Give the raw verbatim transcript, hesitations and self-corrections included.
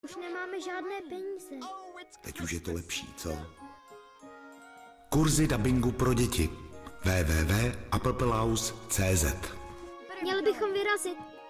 Už nemáme žádné peníze. Teď už je to lepší, co? Kurzy dabingu pro děti. w w w tečka applepelaus tečka c z Měli bychom vyrazit.